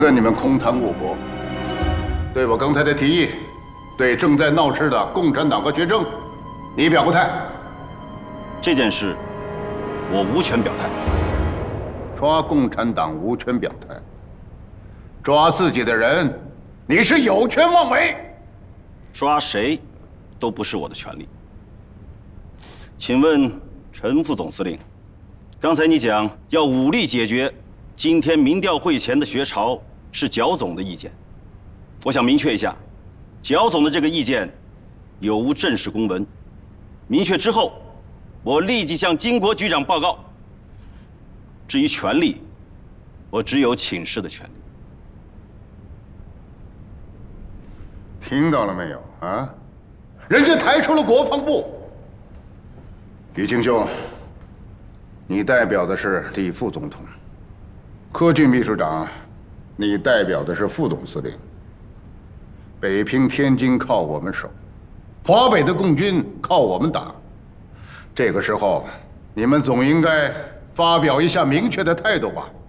跟你们空谈误国。对我刚才的提议，对正在闹事的共产党和学生，你表个态。 这件事，我无权表态。 抓共产党无权表态，抓自己的人，你是有权妄为。 抓谁，都不是我的权利。请问陈副总司令，刚才你讲要武力解决今天民调会前的学潮，是剿总的意见。我想明确一下，剿总的这个意见有无正式公文？明确之后，我立即向金国局长报告。至于权利，我只有请示的权利。 听到了没有啊？人家抬出了国防部。于敬兄，你代表的是李副总统；柯俊秘书长，你代表的是副总司令。北平、天津靠我们守，华北的共军靠我们打。这个时候，你们总应该发表一下明确的态度吧？